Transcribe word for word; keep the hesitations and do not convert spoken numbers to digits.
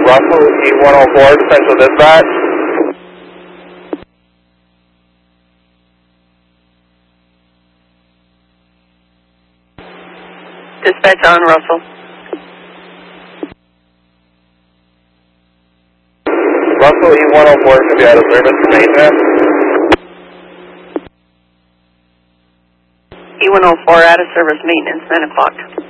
Russell, E one oh four, Central Dispatch. Dispatch on, Russell. Russell, E one oh four should be out of service for maintenance. E one oh four out of service maintenance, nine o'clock.